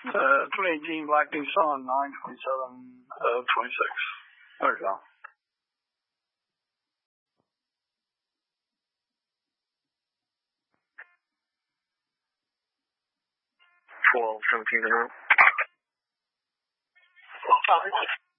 2018 Black Nissan 927 26. There you go. 12, 17 to 9.